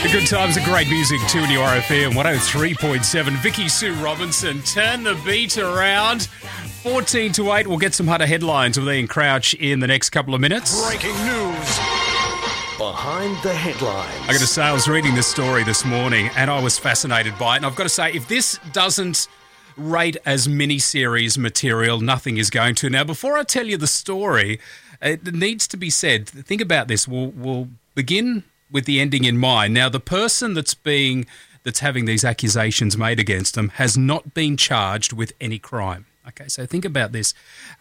The good times are great music, 2NURFM 103.7. Vicky Sue Robinson, turn the beat around. 14 to 8, we'll get some Hunter headlines with Ian Crouch in the next couple of minutes. Breaking news. Behind the headlines. I got to say, I was reading this story this morning and I was fascinated by it. And I've got to say, if this doesn't rate as mini-series material, nothing is going to. Now, before I tell you the story, it needs to be said, think about this. We'll begin with the ending in mind. Now, the person that's having these accusations made against them has not been charged with any crime. Okay, so think about this.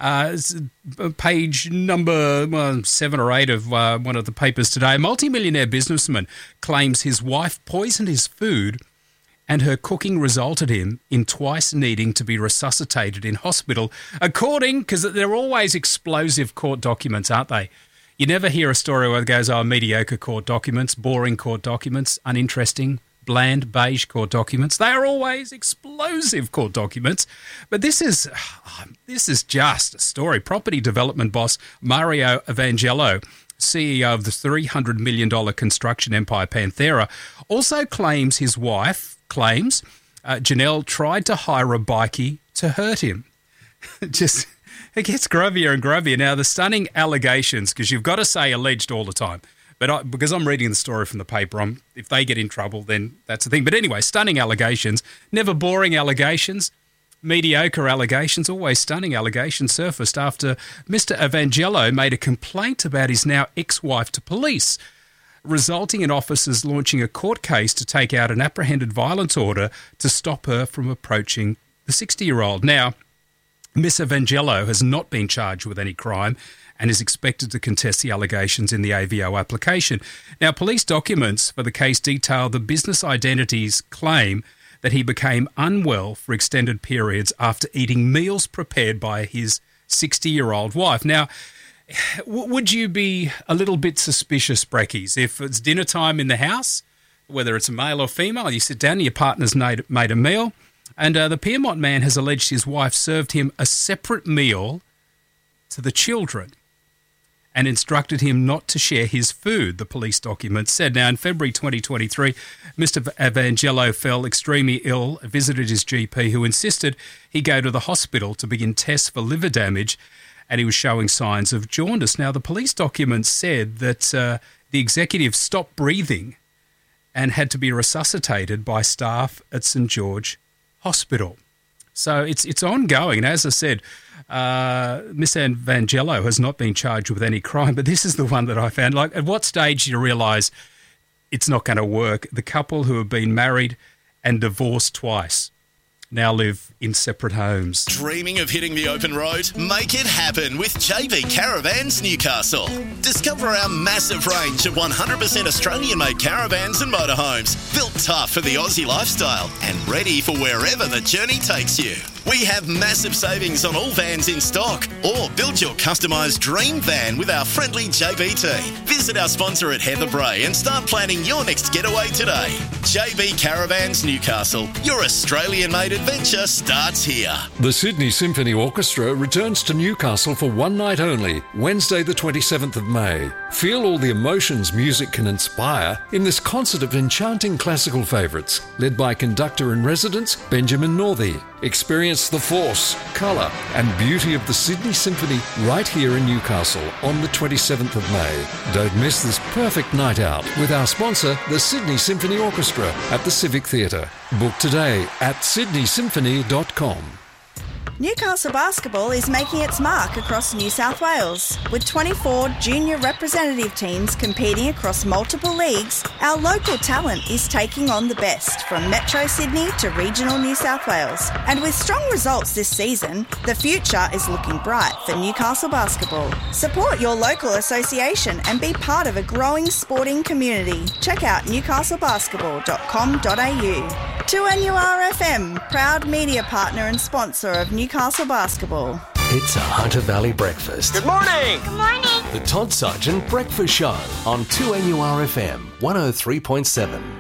Page number 7 or 8 of one of the papers today. A multimillionaire businessman claims his wife poisoned his food and her cooking resulted in twice needing to be resuscitated in hospital, because they're always explosive court documents, aren't they? You never hear a story where it goes, mediocre court documents, boring court documents, uninteresting, bland, beige court documents. They are always explosive court documents. But this is just a story. Property development boss Mario Evangelo, CEO of the $300 million construction empire Panthera, also claims his wife, Janelle, tried to hire a bikie to hurt him. It gets grubbier and grubbier. Now, the stunning allegations, because you've got to say alleged all the time, but because I'm reading the story from the paper, if they get in trouble, then that's the thing. But anyway, stunning allegations, never boring allegations, mediocre allegations, always stunning allegations surfaced after Mr. Evangelo made a complaint about his now ex-wife to police, resulting in officers launching a court case to take out an apprehended violence order to stop her from approaching the 60-year-old. Now, Miss Evangelo has not been charged with any crime and is expected to contest the allegations in the AVO application. Now, police documents for the case detail the business identity's claim that he became unwell for extended periods after eating meals prepared by his 60-year-old wife. Now, would you be a little bit suspicious, Brekkies, if it's dinner time in the house, whether it's a male or female, you sit down and your partner's made a meal, and the Piermont man has alleged his wife served him a separate meal to the children and instructed him not to share his food, the police documents said. Now, in February 2023, Mr. Evangelo fell extremely ill, visited his GP, who insisted he go to the hospital to begin tests for liver damage, and he was showing signs of jaundice. Now, the police documents said that the executive stopped breathing and had to be resuscitated by staff at St. George Hospital. So it's ongoing. And as I said, Miss Evangelo has not been charged with any crime, but this is the one that I found. Like, at what stage do you realise it's not going to work? The couple who have been married and divorced twice now live in separate homes. Dreaming of hitting the open road? Make it happen with JB Caravans Newcastle. Discover our massive range of 100% Australian-made caravans and motorhomes, built tough for the Aussie lifestyle and ready for wherever the journey takes you. We have massive savings on all vans in stock, or build your customised dream van with our friendly JBT. Visit our sponsor at Heather Bray and start planning your next getaway today. JB Caravans Newcastle, your Australian-made adventure starts here. The Sydney Symphony Orchestra returns to Newcastle for one night only, Wednesday the 27th of May. Feel all the emotions music can inspire in this concert of enchanting classical favourites, led by conductor-in-residence Benjamin Northey. Experience the force, colour and beauty of the Sydney Symphony right here in Newcastle on the 27th of May. Don't miss this perfect night out with our sponsor, the Sydney Symphony Orchestra at the Civic Theatre. Book today at sydneysymphony.com. Newcastle Basketball is making its mark across New South Wales. With 24 junior representative teams competing across multiple leagues, our local talent is taking on the best from Metro Sydney to regional New South Wales. And with strong results this season, the future is looking bright for Newcastle Basketball. Support your local association and be part of a growing sporting community. Check out newcastlebasketball.com.au. 2NURFM, proud media partner and sponsor of Newcastle Basketball. It's a Hunter Valley breakfast. Good morning! Good morning! The Todd Sargent Breakfast Show on 2NURFM 103.7.